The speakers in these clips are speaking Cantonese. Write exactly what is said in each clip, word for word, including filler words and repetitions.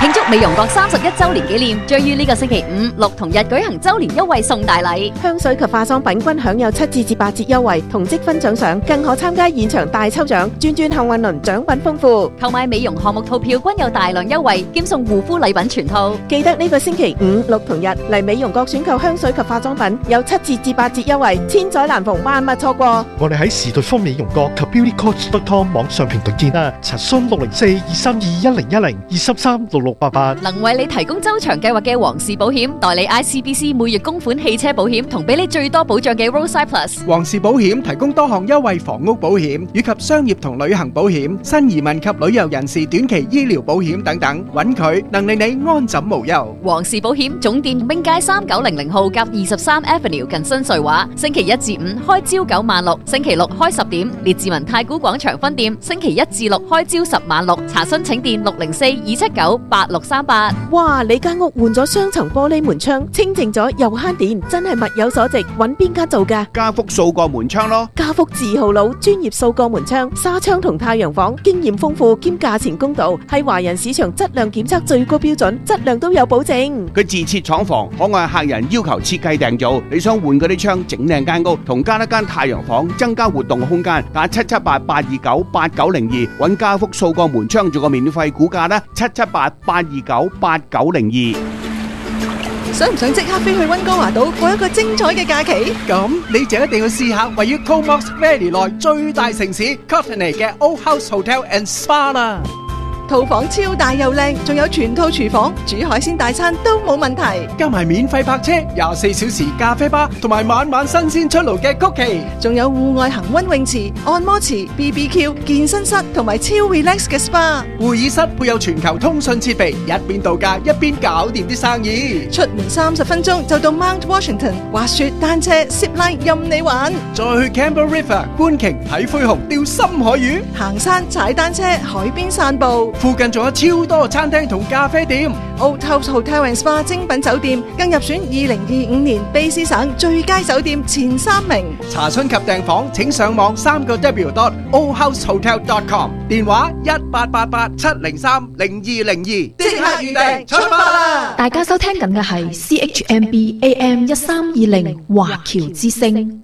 慶祝美容閣三十一周年紀念，將於呢個星期五、六同日舉行周年優惠送大禮， 香水及化妝品均享有七折至八折優惠，同積分獎賞，更可參加現場大抽獎，轉轉幸運輪，獎品豐富。 購買美容項目套票均有大量優惠，兼送護膚禮品全套。 記得呢個星期五、六同日嚟美容閣選購香水及化妝品，有七折至八折優惠，千載難逢，萬勿錯過。 我哋喺時代方美容閣及 beauty coach dot com 網上平台見啦，查詢六零四二三二一零一零二三三六六八八。 能為你提供周長計劃嘅皇氏保險，代理 I C B C 每月供款汽車保險，同俾你最多保障嘅 Roadside Plus。 皇氏保險提供多項優惠房屋保險以及商業同旅行保險、新移民及旅遊人士短期醫療保險等等，揾佢能令你安枕無憂。 皇氏保險總店永街三九零零號夾二十三 Avenue 近新瑞華，星期一至五開朝九晚六，星期六開十點。列治文太古廣場分店星期一至六開朝十晚六，查詢請電六零四二七九八六三八。 哇！你間屋換咗雙層玻璃門窗，清淨咗又慳電，真係物有所值。揾邊間做㗎？ 家福掃過門窗咯。 家福字號佬，專業掃過門窗、紗窗同太陽房，經驗豐富兼價錢公道，係華人市場質量檢測最高標準，質量都有保證。 佢自設廠房，可按客人要求設計訂造。你想換嗰啲窗整靚間屋，同加一間太陽房，增加活動空間，打七七八八二九八九零二，揾家福掃過門窗做個免費估價啦，七七八八二九八九零二。 想唔想即刻飛去溫哥華島過一個精彩嘅假期？ 咁你就一定要試下位於 Comox Valley 內最大城市 Courtenay 嘅 Old House Hotel and Spa 啦。 套房超大又靚，仲有全套廚房，煮海鮮大餐都冇問題。 加埋免費泊車、廿四小時咖啡吧，同埋晚晚新鮮出爐嘅曲奇， 仲有戶外恒溫泳池、按摩池、B B Q、健身室同埋超 relax 嘅 spa。 會議室配有全球通訊設備，一邊度假一邊搞掂啲生意。 出門三十分鐘就到 Mount Washington，滑雪、單車、zip line 任你玩。 再去 Campbell River 觀鯨睇灰熊、釣深海魚， 行山、踩單車、海邊散步。 附近仲有超多餐廳同咖啡店。 Old House Hotel and Spa 精品酒店更入選二零二五年卑詩省最佳酒店前三名。 查詢及訂房請上網三個 W dot old house hotel dot com， 電話一八八八七零三零二零二，即刻預訂出發啦！ 大家收聽緊嘅係 C H M B A M 一三二零華僑之聲。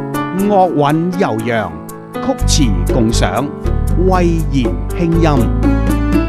樂韻悠揚，曲詞共賞，威嚴輕音。